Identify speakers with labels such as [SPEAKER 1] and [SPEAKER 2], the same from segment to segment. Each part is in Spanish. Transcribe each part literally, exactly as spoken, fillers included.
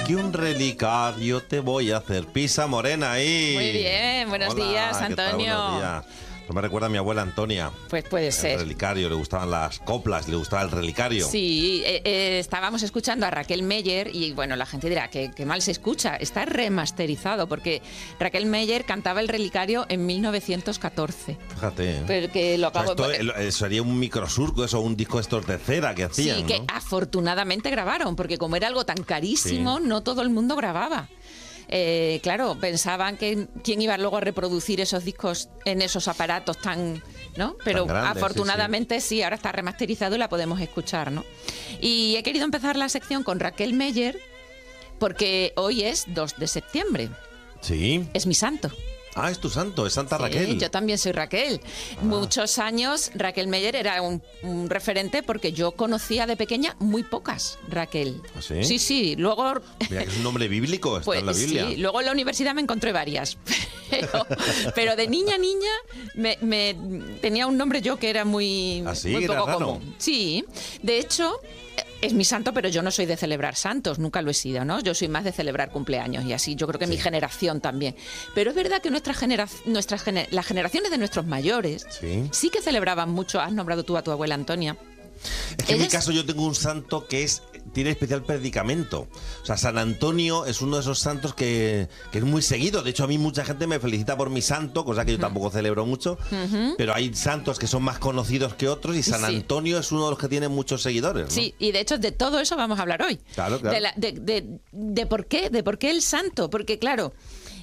[SPEAKER 1] que un relicario te voy a hacer. Pisa Morena ahí.
[SPEAKER 2] Muy bien, buenos
[SPEAKER 1] Hola,
[SPEAKER 2] días,
[SPEAKER 1] ¿qué tal?
[SPEAKER 2] Antonio.
[SPEAKER 1] Buenos días. No me recuerda a mi abuela Antonia.
[SPEAKER 2] Pues puede
[SPEAKER 1] El
[SPEAKER 2] ser.
[SPEAKER 1] relicario, le gustaban las coplas, le gustaba el relicario.
[SPEAKER 2] Sí, eh, eh, estábamos escuchando a Raquel Meyer y bueno, la gente dirá que, que mal se escucha. Está remasterizado porque Raquel Meyer cantaba el relicario en mil novecientos catorce.
[SPEAKER 1] Fíjate. ¿eh?
[SPEAKER 2] Pero que lo
[SPEAKER 1] O sea,
[SPEAKER 2] acabo...
[SPEAKER 1] esto, eh, sería un microsurco, eso, un disco estos de cera que hacían,
[SPEAKER 2] Sí, que
[SPEAKER 1] ¿no?
[SPEAKER 2] afortunadamente grabaron, porque como era algo tan carísimo,
[SPEAKER 1] Sí.
[SPEAKER 2] no todo el mundo grababa. Eh, claro, pensaban que quién iba luego a reproducir esos discos en esos aparatos tan, ¿no? Pero
[SPEAKER 1] Tan grandes,
[SPEAKER 2] afortunadamente sí, sí. sí, ahora está remasterizado y la podemos escuchar, ¿no? Y he querido empezar la sección con Raquel Meyer porque hoy es dos de septiembre,
[SPEAKER 1] Sí.
[SPEAKER 2] es mi santo.
[SPEAKER 1] Ah, es tu santo, es Santa
[SPEAKER 2] Sí,
[SPEAKER 1] Raquel.
[SPEAKER 2] yo también soy Raquel.
[SPEAKER 1] Ah.
[SPEAKER 2] Muchos años Raquel Meyer era un, un referente porque yo conocía de pequeña muy pocas Raquel.
[SPEAKER 1] ¿Ah, sí?
[SPEAKER 2] Sí, sí. Luego,
[SPEAKER 1] Mira que es un nombre bíblico, está
[SPEAKER 2] pues,
[SPEAKER 1] en la Biblia.
[SPEAKER 2] sí, luego en la universidad me encontré varias. Pero, pero de niña a niña me, me- tenía un nombre yo que era muy,
[SPEAKER 1] ¿Ah, sí?
[SPEAKER 2] muy
[SPEAKER 1] ¿Era
[SPEAKER 2] poco
[SPEAKER 1] raro?
[SPEAKER 2] común. Sí. De hecho, es mi santo, pero yo no soy de celebrar santos, nunca lo he sido, ¿no? Yo soy más de celebrar cumpleaños y así, yo creo que
[SPEAKER 1] Sí.
[SPEAKER 2] mi generación también. Pero es verdad que nuestra genera nuestras gener las generaciones de nuestros mayores
[SPEAKER 1] Sí.
[SPEAKER 2] sí que celebraban mucho. Has nombrado tú a tu abuela Antonia.
[SPEAKER 1] Es que en mi
[SPEAKER 2] Ellas-
[SPEAKER 1] caso yo tengo un santo que es tiene especial predicamento. O sea, San Antonio es uno de esos santos que, que es muy seguido. De hecho, a mí mucha gente me felicita por mi santo, cosa que yo tampoco celebro mucho. Pero hay santos que son más conocidos que otros y San
[SPEAKER 2] Sí.
[SPEAKER 1] Antonio es uno de los que tiene muchos seguidores, ¿no?
[SPEAKER 2] Sí, y de hecho de todo eso vamos a hablar hoy.
[SPEAKER 1] Claro, claro.
[SPEAKER 2] De, la- de- de- de por qué, de por qué el santo. Porque claro,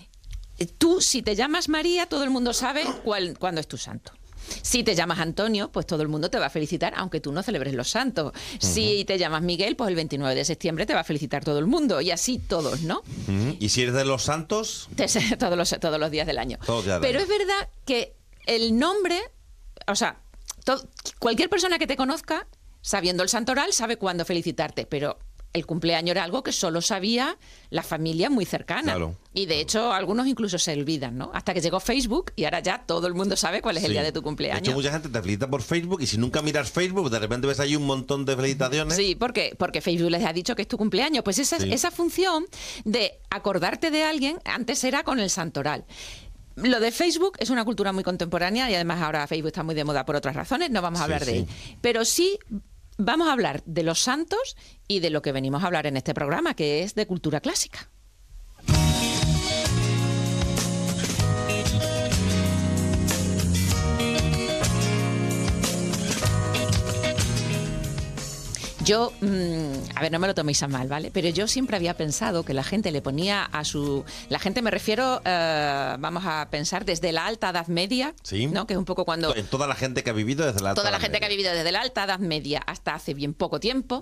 [SPEAKER 2] tú si te llamas María, todo el mundo sabe cuál, cuándo es tu santo. Si te llamas Antonio, pues todo el mundo te va a felicitar, aunque tú no celebres los santos. Si te llamas Miguel, pues el veintinueve de septiembre te va a felicitar todo el mundo. Y así todos, ¿no?
[SPEAKER 1] Ujú. Y si eres de los santos,
[SPEAKER 2] Te- todos, los, todos los días del año.
[SPEAKER 1] Todos los días del
[SPEAKER 2] Pero
[SPEAKER 1] año.
[SPEAKER 2] es verdad que el nombre, o sea, to- cualquier persona que te conozca, sabiendo el santoral, sabe cuándo felicitarte, pero el cumpleaños era algo que solo sabía la familia muy cercana.
[SPEAKER 1] Claro.
[SPEAKER 2] Y de hecho, algunos incluso se olvidan, ¿no? Hasta que llegó Facebook y ahora ya todo el mundo sabe cuál es el
[SPEAKER 1] sí.
[SPEAKER 2] día de tu
[SPEAKER 1] De
[SPEAKER 2] cumpleaños.
[SPEAKER 1] hecho, mucha gente te felicita por Facebook y si nunca miras Facebook, de repente ves ahí un montón de felicitaciones.
[SPEAKER 2] Sí, porque, porque Facebook les ha dicho que es tu cumpleaños. Pues esa,
[SPEAKER 1] Sí.
[SPEAKER 2] esa función de acordarte de alguien antes era con el santoral. Lo de Facebook es una cultura muy contemporánea y además ahora Facebook está muy de moda por otras razones, no vamos a
[SPEAKER 1] Sí,
[SPEAKER 2] hablar de
[SPEAKER 1] sí.
[SPEAKER 2] él. Pero sí vamos a hablar de los santos y de lo que venimos a hablar en este programa, que es de cultura clásica. Yo, mmm, a ver, no me lo toméis a mal, ¿vale? Pero yo siempre había pensado que la gente le ponía a su... La gente me refiero, eh, vamos a pensar, desde la Alta Edad Media,
[SPEAKER 1] Sí.
[SPEAKER 2] ¿no? Que es un poco cuando...
[SPEAKER 1] En toda la gente que ha vivido desde la Alta
[SPEAKER 2] Toda la
[SPEAKER 1] Edad
[SPEAKER 2] gente que ha
[SPEAKER 1] Media.
[SPEAKER 2] vivido desde la Alta Edad Media hasta hace bien poco tiempo,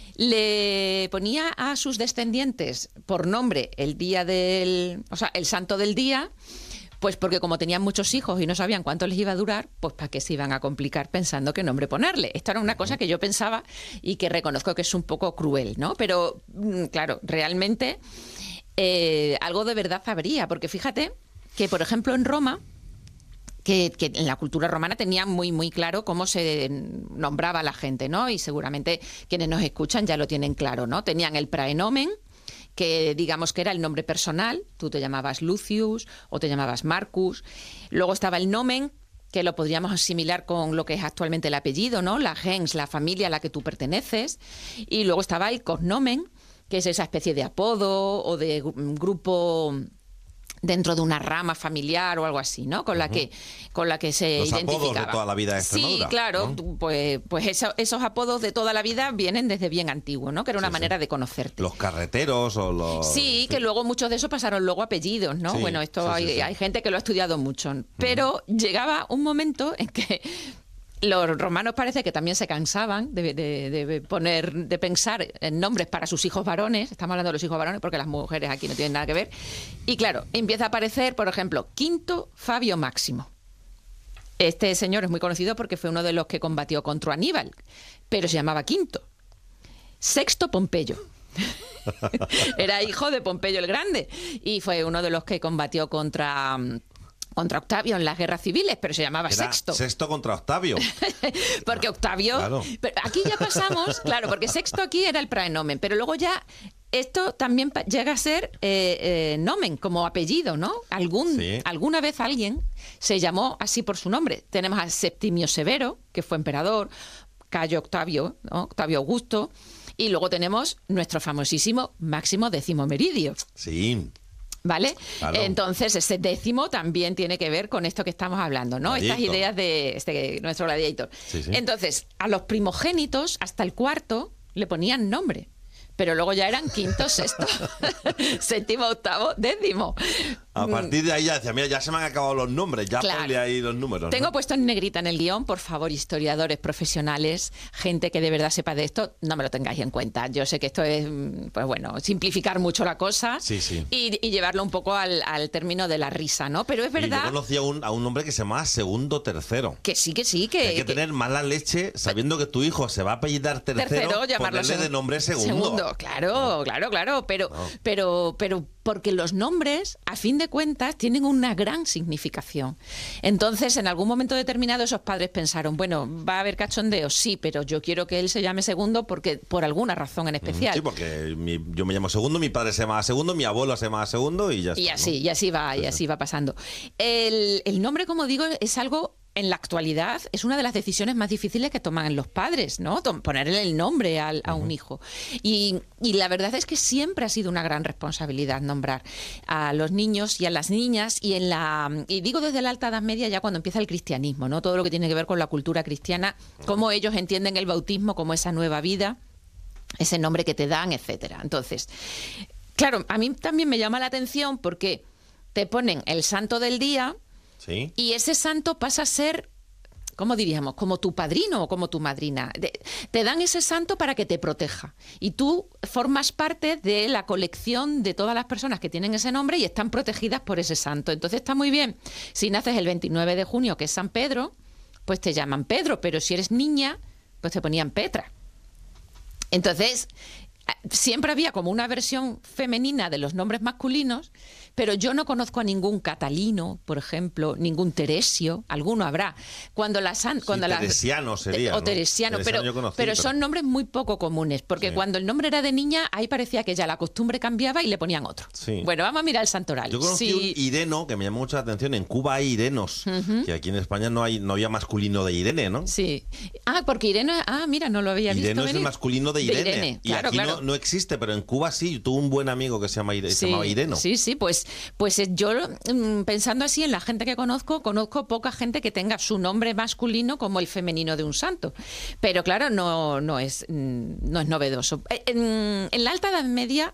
[SPEAKER 2] le ponía a sus descendientes por nombre el día del... O sea, el santo del día... Pues porque como tenían muchos hijos y no sabían cuánto les iba a durar, pues para qué se iban a complicar pensando qué nombre ponerle. Esto era una cosa que yo pensaba y que reconozco que es un poco cruel, ¿no? Pero, mm, claro, realmente eh, algo de verdad habría, porque fíjate que, por ejemplo, en Roma, que, que en la cultura romana tenían muy, muy claro cómo se nombraba a la gente, ¿no? Y seguramente quienes nos escuchan ya lo tienen claro, ¿no? Tenían el praenomen, que digamos que era el nombre personal, tú te llamabas Lucius o te llamabas Marcus. Luego estaba el nomen, que lo podríamos asimilar con lo que es actualmente el apellido, ¿no? La gens, la familia a la que tú perteneces. Y luego estaba el cognomen, que es esa especie de apodo o de gru- grupo dentro de una rama familiar o algo así, ¿no? Con la que con la que se
[SPEAKER 1] Los
[SPEAKER 2] identificaba.
[SPEAKER 1] apodos de toda la vida de Extremadura,
[SPEAKER 2] Sí, claro,
[SPEAKER 1] ¿no?
[SPEAKER 2] tú, pues pues eso- esos apodos de toda la vida vienen desde bien antiguo, ¿no? Que era una
[SPEAKER 1] Sí, sí.
[SPEAKER 2] manera de conocerte.
[SPEAKER 1] Los carreteros o los...
[SPEAKER 2] Sí, que luego muchos de esos pasaron luego a apellidos, ¿no?
[SPEAKER 1] Sí,
[SPEAKER 2] Bueno, esto
[SPEAKER 1] sí, sí,
[SPEAKER 2] hay,
[SPEAKER 1] sí.
[SPEAKER 2] hay gente que lo ha estudiado mucho, pero llegaba un momento en que los romanos parece que también se cansaban de, de- de poner, de pensar en nombres para sus hijos varones. Estamos hablando de los hijos varones porque las mujeres aquí no tienen nada que ver. Y claro, empieza a aparecer, por ejemplo, Quinto Fabio Máximo. Este señor es muy conocido porque fue uno de los que combatió contra Aníbal, pero se llamaba Quinto. Sexto Pompeyo. Era hijo de Pompeyo el Grande y fue uno de los que combatió contra, contra Octavio en las guerras civiles, pero se llamaba
[SPEAKER 1] Era
[SPEAKER 2] Sexto.
[SPEAKER 1] Sexto contra Octavio.
[SPEAKER 2] Porque Octavio...
[SPEAKER 1] Claro.
[SPEAKER 2] Pero aquí ya pasamos, claro, porque Sexto aquí era el praenomen, pero luego ya esto también pa- llega a ser eh, eh, nomen, como apellido, ¿no? Algún,
[SPEAKER 1] Sí.
[SPEAKER 2] Alguna vez alguien se llamó así por su nombre. Tenemos a Septimio Severo, que fue emperador, Cayo Octavio, ¿no? Octavio Augusto, y luego tenemos nuestro famosísimo Máximo Décimo Meridio.
[SPEAKER 1] Sí.
[SPEAKER 2] ¿Vale?
[SPEAKER 1] Claro.
[SPEAKER 2] Entonces, ese décimo también tiene que ver con esto que estamos hablando, ¿no?
[SPEAKER 1] Gladiator.
[SPEAKER 2] Estas ideas de este, nuestro gladiator.
[SPEAKER 1] Sí, sí.
[SPEAKER 2] Entonces, a los primogénitos, hasta el cuarto, le ponían nombre. Pero luego ya eran quinto, sexto, séptimo, octavo, décimo.
[SPEAKER 1] A partir de ahí ya decía, mira, ya se me han acabado los nombres, ya
[SPEAKER 2] Claro.
[SPEAKER 1] ponle ahí los números.
[SPEAKER 2] Tengo
[SPEAKER 1] ¿no?
[SPEAKER 2] puesto en negrita en el guión, por favor, historiadores profesionales, gente que de verdad sepa de esto, no me lo tengáis en cuenta. Yo sé que esto es, mm, pues bueno, simplificar mucho la cosa
[SPEAKER 1] Sí, sí.
[SPEAKER 2] Y, y llevarlo un poco al, al término de la risa, ¿no? Pero es
[SPEAKER 1] Y yo
[SPEAKER 2] verdad
[SPEAKER 1] conocí a un, a un hombre que se llamaba Segundo Tercero.
[SPEAKER 2] que sí, que sí, que...
[SPEAKER 1] Hay que
[SPEAKER 2] que-
[SPEAKER 1] tener mala leche sabiendo que tu hijo se va a apellidar tercero,
[SPEAKER 2] Tercero, llamarlo
[SPEAKER 1] ponerle de
[SPEAKER 2] segun-
[SPEAKER 1] nombre segundo.
[SPEAKER 2] Claro, claro, claro, pero,
[SPEAKER 1] No.
[SPEAKER 2] pero, pero porque los nombres, a fin de cuentas, tienen una gran significación. Entonces, en algún momento determinado, esos padres pensaron, bueno, va a haber cachondeo, sí, pero yo quiero que él se llame Segundo porque por alguna razón en especial.
[SPEAKER 1] Sí, porque mi- yo me llamo Segundo, mi padre se llama Segundo, mi abuelo se llama Segundo y ya está.
[SPEAKER 2] Y
[SPEAKER 1] ¿no?
[SPEAKER 2] así, y así va, y así va pasando. El, el nombre, como digo, es algo, en la actualidad, es una de las decisiones más difíciles que toman los padres, ¿no? Tom- Ponerle el nombre al- a un hijo. Y, y la verdad es que siempre ha sido una gran responsabilidad nombrar a los niños y a las niñas, y en la y digo desde la Alta Edad Media, ya cuando empieza el cristianismo, ¿no? Todo lo que tiene que ver con la cultura cristiana, cómo ellos entienden el bautismo como esa nueva vida, ese nombre que te dan, etcétera. Entonces, claro, a mí también me llama la atención porque te ponen el santo del día
[SPEAKER 1] Sí.
[SPEAKER 2] y ese santo pasa a ser, ¿cómo diríamos? Como tu padrino o como tu madrina. De- te dan ese santo para que te proteja. Y tú formas parte de la colección de todas las personas que tienen ese nombre y están protegidas por ese santo. Entonces está muy bien. Si naces el veintinueve de junio, que es San Pedro, pues te llaman Pedro. Pero si eres niña, pues te ponían Petra. Entonces, siempre había como una versión femenina de los nombres masculinos, pero yo no conozco a ningún Catalino, por ejemplo, ningún Teresio, alguno habrá. Cuando las han, cuando las
[SPEAKER 1] teresiano sería,
[SPEAKER 2] o
[SPEAKER 1] ¿no?
[SPEAKER 2] teresiano,
[SPEAKER 1] Teresiano
[SPEAKER 2] pero,
[SPEAKER 1] yo conocí,
[SPEAKER 2] pero
[SPEAKER 1] pero-
[SPEAKER 2] son nombres muy poco comunes, porque
[SPEAKER 1] Sí.
[SPEAKER 2] cuando el nombre era de niña, ahí parecía que ya la costumbre cambiaba y le ponían otro.
[SPEAKER 1] Sí.
[SPEAKER 2] Bueno, vamos a mirar el santoral.
[SPEAKER 1] Yo conocí
[SPEAKER 2] Sí.
[SPEAKER 1] un Ireno que me llamó mucho la atención. En Cuba hay Irenos, que aquí en España no hay no había masculino de Irene, ¿no?
[SPEAKER 2] Sí. Ah, porque Irene, ah, mira, no lo había visto
[SPEAKER 1] Ireno es el
[SPEAKER 2] venir.
[SPEAKER 1] masculino de Irene. y
[SPEAKER 2] claro,
[SPEAKER 1] aquí
[SPEAKER 2] claro.
[SPEAKER 1] No, no existe, pero en Cuba sí. Tuve un buen amigo que se, llama Ire- se llamaba Ireno.
[SPEAKER 2] Sí, sí, pues, pues eh, yo mm, pensando así en la gente que conozco, conozco poca gente que tenga su nombre masculino como el femenino de un santo. Pero claro, no, no, es, mm, no es novedoso. Eh, En, en la Alta Edad Media,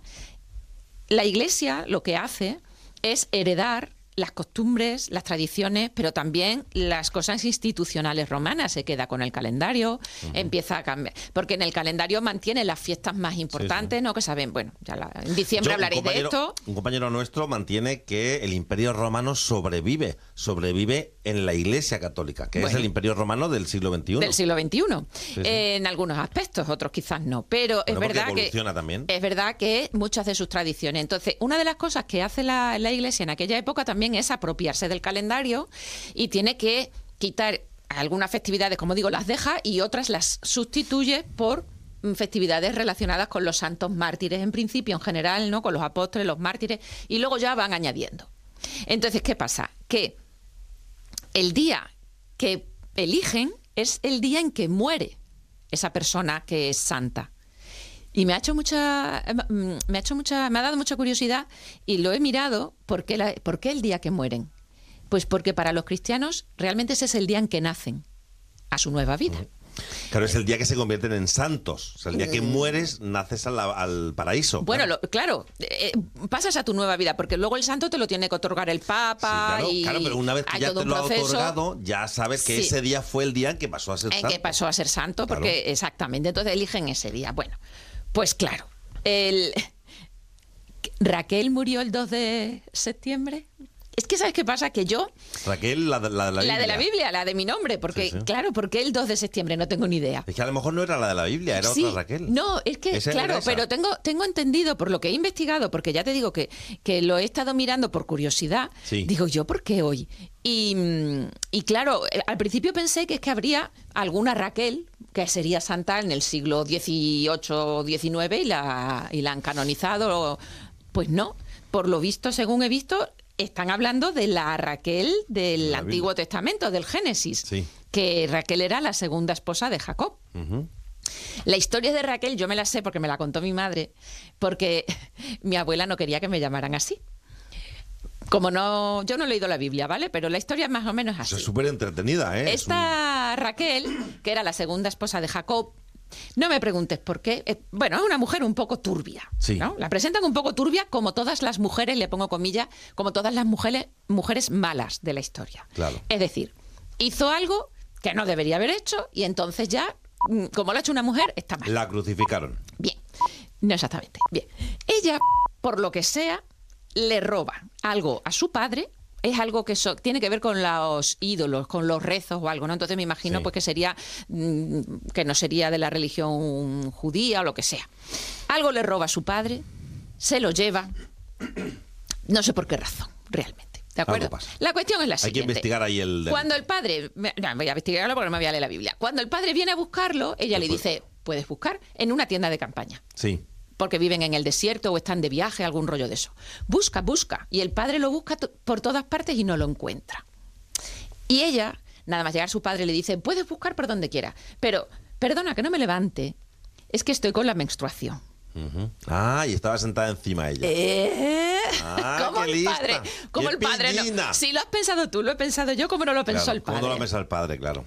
[SPEAKER 2] la Iglesia lo que hace es heredar las costumbres, las tradiciones, pero también las cosas institucionales romanas. Se queda con el calendario, empieza a cambiar. Porque en el calendario mantiene las fiestas más importantes, ¿no? Que saben, bueno, ya la- en diciembre
[SPEAKER 1] Yo, un
[SPEAKER 2] hablaréis de
[SPEAKER 1] compañero-
[SPEAKER 2] esto.
[SPEAKER 1] Un compañero nuestro mantiene que el Imperio Romano sobrevive, sobrevive en la Iglesia Católica, que es
[SPEAKER 2] Bueno.
[SPEAKER 1] el Imperio Romano del siglo veintiuno.
[SPEAKER 2] Del siglo veintiuno.
[SPEAKER 1] sí.
[SPEAKER 2] En algunos aspectos, otros quizás no. Pero es
[SPEAKER 1] Bueno, porque
[SPEAKER 2] verdad que.
[SPEAKER 1] evoluciona también.
[SPEAKER 2] Es verdad que muchas de sus tradiciones. Entonces, una de las cosas que hace la, la Iglesia en aquella época también es apropiarse del calendario y tiene que quitar algunas festividades, como digo, las deja y otras las sustituye por mm, festividades relacionadas con los santos mártires en principio, en general, ¿no? Con los apóstoles, los mártires, y luego ya van añadiendo. Entonces, ¿qué pasa? Que el día que eligen es el día en que muere esa persona que es santa. Y me ha hecho mucha, me ha hecho mucha, me ha dado mucha curiosidad y lo he mirado. ¿Por qué, la- por qué el día que mueren? Pues porque para los cristianos realmente ese es el día en que nacen a su nueva vida.
[SPEAKER 1] Claro, es el día que se convierten en santos. O sea, el día que mueres, naces al, al paraíso.
[SPEAKER 2] Mm. Bueno,
[SPEAKER 1] claro.
[SPEAKER 2] lo- claro, eh, pasas a tu nueva vida, porque luego el santo te lo tiene que otorgar el
[SPEAKER 1] Sí,
[SPEAKER 2] Papa.
[SPEAKER 1] claro,
[SPEAKER 2] y
[SPEAKER 1] claro, pero una vez que
[SPEAKER 2] hay
[SPEAKER 1] ya
[SPEAKER 2] todo
[SPEAKER 1] te
[SPEAKER 2] un
[SPEAKER 1] lo ha
[SPEAKER 2] proceso
[SPEAKER 1] otorgado, ya sabes que
[SPEAKER 2] Sí.
[SPEAKER 1] ese día fue el día en que pasó a ser
[SPEAKER 2] en
[SPEAKER 1] santo.
[SPEAKER 2] que pasó a ser santo, porque
[SPEAKER 1] Claro.
[SPEAKER 2] exactamente, entonces eligen ese día. Bueno, pues claro, el... Raquel murió el dos de septiembre. Es que, ¿sabes qué pasa? Que yo,
[SPEAKER 1] Raquel, la, de- la de la Biblia.
[SPEAKER 2] la de la Biblia, la de mi nombre, porque,
[SPEAKER 1] Sí, sí.
[SPEAKER 2] claro, porque el dos de septiembre no tengo ni idea.
[SPEAKER 1] Es que a lo mejor no era la de la Biblia, era
[SPEAKER 2] Sí,
[SPEAKER 1] otra Raquel.
[SPEAKER 2] No, es que,
[SPEAKER 1] Esa era
[SPEAKER 2] claro,
[SPEAKER 1] esa.
[SPEAKER 2] pero tengo, tengo entendido por lo que he investigado, porque ya te digo que, que lo he estado mirando por curiosidad.
[SPEAKER 1] Sí.
[SPEAKER 2] Digo, ¿yo por qué hoy? Y, mm, y claro, eh, al principio pensé que es que habría alguna Raquel que sería santa en el siglo dieciocho o diecinueve y la, y la han canonizado. Pues no, por lo visto, según he visto, están hablando de la Raquel del
[SPEAKER 1] La
[SPEAKER 2] Antiguo
[SPEAKER 1] Biblia.
[SPEAKER 2] Testamento, del Génesis,
[SPEAKER 1] Sí.
[SPEAKER 2] que Raquel era la segunda esposa de Jacob.
[SPEAKER 1] Ujú.
[SPEAKER 2] La historia de Raquel yo me la sé porque me la contó mi madre, porque mi abuela no quería que me llamaran así. Como no, yo no he leído la Biblia, ¿vale? Pero la historia es más o menos
[SPEAKER 1] Pues
[SPEAKER 2] así.
[SPEAKER 1] es súper entretenida, ¿eh? Es
[SPEAKER 2] Esta Raquel, que era la segunda esposa de Jacob, no me preguntes por qué. eh, Bueno, es una mujer un poco turbia,
[SPEAKER 1] Sí.
[SPEAKER 2] ¿no? La presentan un poco turbia, como todas las mujeres, le pongo comillas, como todas las mujeres, mujeres malas de la historia.
[SPEAKER 1] Claro.
[SPEAKER 2] Es decir, hizo algo que no debería haber hecho y entonces ya, mm, como lo ha hecho una mujer, está mal.
[SPEAKER 1] un- La crucificaron.
[SPEAKER 2] Bien, no exactamente. Bien, ella, por lo que sea, le roba algo a su padre. Es algo que so- tiene que ver con los ídolos, con los rezos o algo, ¿no? Entonces me imagino
[SPEAKER 1] Sí.
[SPEAKER 2] pues que sería mm, que no sería de la religión judía o lo que sea. Algo le roba a su padre, se lo lleva, no sé por qué razón, realmente. ¿De acuerdo?
[SPEAKER 1] pasa.
[SPEAKER 2] La cuestión es la
[SPEAKER 1] Hay
[SPEAKER 2] siguiente.
[SPEAKER 1] que investigar ahí el... del-
[SPEAKER 2] Cuando el padre... me- No, voy a investigarlo porque no me voy a leer la Biblia. Cuando el padre viene a buscarlo, ella le
[SPEAKER 1] Después.
[SPEAKER 2] dice, puedes buscar en una tienda de campaña.
[SPEAKER 1] Sí.
[SPEAKER 2] Porque viven en el desierto o están de viaje, algún rollo de eso. Busca, busca. Y el padre lo busca to- por todas partes y no lo encuentra. Y ella, nada más llegar su padre, le dice, puedes buscar por donde quiera. Pero, perdona, que no me levante. Es que estoy con la menstruación.
[SPEAKER 1] Ujú. Ah, y estaba sentada encima ella.
[SPEAKER 2] ¿Eh?
[SPEAKER 1] Ah,
[SPEAKER 2] como
[SPEAKER 1] qué
[SPEAKER 2] el
[SPEAKER 1] lista.
[SPEAKER 2] padre. Como
[SPEAKER 1] Qué
[SPEAKER 2] el padre no.
[SPEAKER 1] pillina.
[SPEAKER 2] Si lo has pensado tú, lo he pensado yo, como no lo pensó
[SPEAKER 1] Claro,
[SPEAKER 2] el padre.
[SPEAKER 1] ¿cómo no lo pensó el padre, claro?